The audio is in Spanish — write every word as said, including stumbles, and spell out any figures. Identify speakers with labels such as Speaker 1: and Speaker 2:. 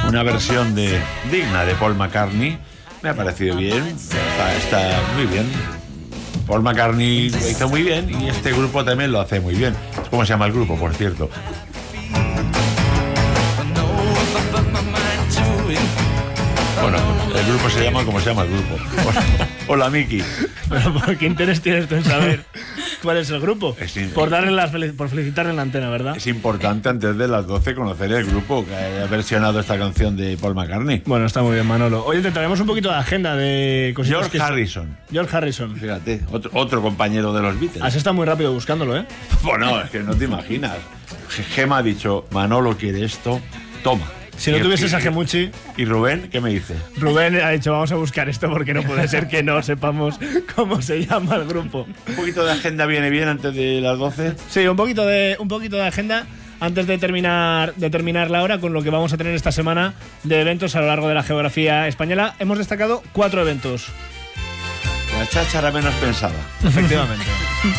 Speaker 1: una versión de digna de Paul McCartney. Me ha parecido bien, está, está muy bien. Paul McCartney lo hizo muy bien y este grupo también lo hace muy bien. ¿Cómo se llama el grupo, por cierto? Bueno, el grupo se llama como se llama el grupo. Hola, Miki.
Speaker 2: Pero ¿por qué interés tienes tú en saber cuál es el grupo?
Speaker 1: Es
Speaker 2: por darle las fel- por felicitarle en la antena, ¿verdad?
Speaker 1: Es importante antes de las doce conocer el grupo que haya versionado esta canción de Paul McCartney.
Speaker 2: Bueno, está muy bien, Manolo. Oye, te traemos un poquito de agenda de cositas.
Speaker 1: George
Speaker 2: que...
Speaker 1: Harrison.
Speaker 2: George Harrison.
Speaker 1: Fíjate, otro, otro compañero de los Beatles.
Speaker 2: Has estado muy rápido buscándolo, ¿eh?
Speaker 1: Bueno, es que no te imaginas. Gema ha dicho, Manolo quiere esto, toma.
Speaker 2: Si no
Speaker 1: y,
Speaker 2: tuvieses
Speaker 1: y,
Speaker 2: a Gemuchi...
Speaker 1: ¿Y Rubén qué me dice?
Speaker 2: Rubén ha dicho, vamos a buscar esto porque no puede ser que no sepamos cómo se llama el grupo.
Speaker 1: ¿Un poquito de agenda viene bien antes de las doce?
Speaker 2: Sí, un poquito de, un poquito de agenda antes de terminar, de terminar la hora con lo que vamos a tener esta semana de eventos a lo largo de la geografía española. Hemos destacado cuatro eventos.
Speaker 1: La cháchara menos pensada.
Speaker 2: Efectivamente.